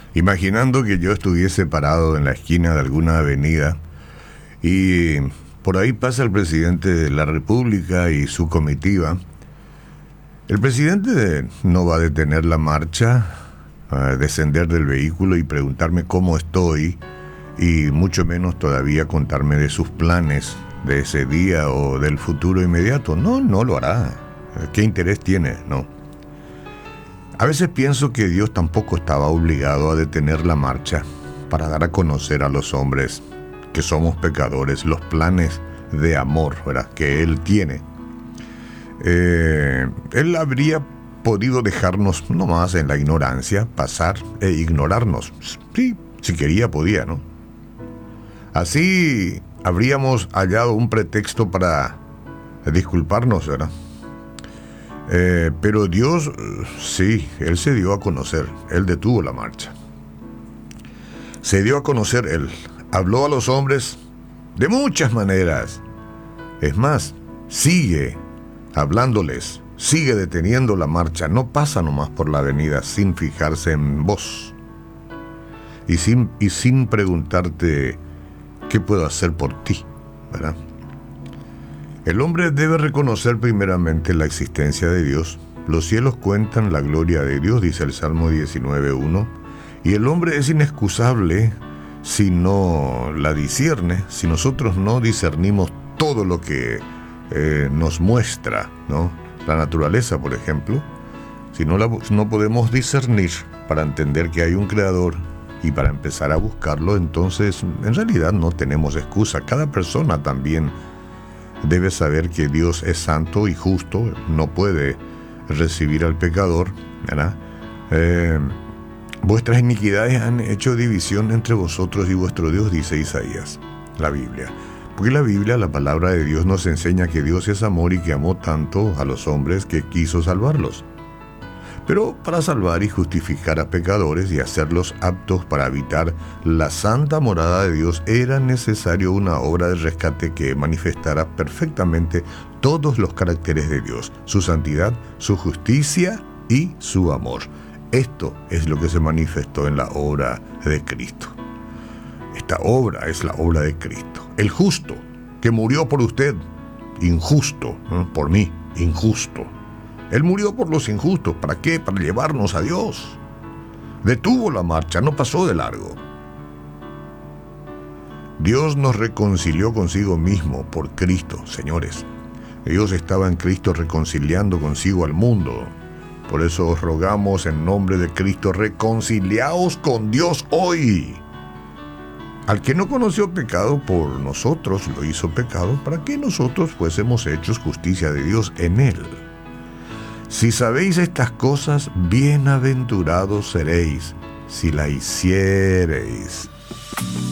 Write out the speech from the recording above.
Imaginando que yo estuviese parado en la esquina de alguna avenida y por ahí pasa el presidente de la República y su comitiva. El presidente no va a detener la marcha, a descender del vehículo y preguntarme cómo estoy, y mucho menos todavía contarme de sus planes de ese día o del futuro inmediato. No, no lo hará. ¿Qué interés tiene? No. A veces pienso que Dios tampoco estaba obligado a detener la marcha para dar a conocer a los hombres que somos pecadores, los planes de amor, ¿verdad?, que Él tiene. Él habría podido dejarnos nomás en la ignorancia, pasar e ignorarnos. Sí, si quería podía, ¿no? Así habríamos hallado un pretexto para disculparnos, ¿verdad? Pero Dios, sí, Él se dio a conocer. Él detuvo la marcha. Se dio a conocer Él. Habló a los hombres de muchas maneras. Es más, sigue hablándoles, sigue deteniendo la marcha. No pasa nomás por la avenida sin fijarse en vos. Y sin preguntarte qué puedo hacer por ti, ¿verdad? El hombre debe reconocer primeramente la existencia de Dios. Los cielos cuentan la gloria de Dios, dice el Salmo 19:1, y el hombre es inexcusable si no la discierne, si nosotros no discernimos todo lo que nos muestra, ¿no? La naturaleza, por ejemplo. Si no podemos discernir para entender que hay un creador y para empezar a buscarlo, entonces en realidad no tenemos excusa. Cada persona también debe saber que Dios es santo y justo, no puede recibir al pecador, ¿verdad? Vuestras iniquidades han hecho división entre vosotros y vuestro Dios, dice Isaías, la Biblia. Porque la Biblia, la palabra de Dios, nos enseña que Dios es amor y que amó tanto a los hombres que quiso salvarlos. Pero para salvar y justificar a pecadores y hacerlos aptos para habitar la santa morada de Dios, era necesario una obra de rescate que manifestara perfectamente todos los caracteres de Dios, su santidad, su justicia y su amor. Esto es lo que se manifestó en la obra de Cristo. Esta obra es la obra de Cristo, el justo, que murió por usted, injusto, ¿no? Por mí, injusto. Él murió por los injustos. ¿Para qué? Para llevarnos a Dios. Detuvo la marcha, no pasó de largo. Dios nos reconcilió consigo mismo por Cristo, señores. Dios estaba en Cristo reconciliando consigo al mundo. Por eso os rogamos en nombre de Cristo, reconciliaos con Dios hoy. Al que no conoció pecado, por nosotros lo hizo pecado, para que nosotros fuésemos hechos justicia de Dios en él. Si sabéis estas cosas, bienaventurados seréis si la hiciereis.